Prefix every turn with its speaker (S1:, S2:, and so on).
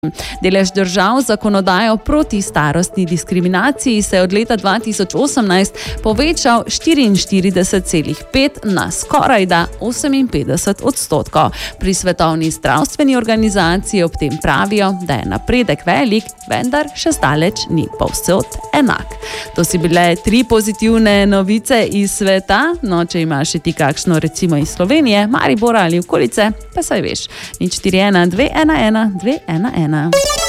S1: Delež držav zakonodajo proti starostni diskriminaciji se je od leta 2018 povečal 44,5 na skorajda 58%. Pri Svetovni zdravstveni organizaciji ob tem pravijo, da je napredek velik, vendar še zdaleč ni povsod enak. To si bile 3 pozitivne novice iz sveta. No, če imaš še ti kakšno recimo iz Slovenije, Maribora ali okolice, pa saj veš. 041 211 211.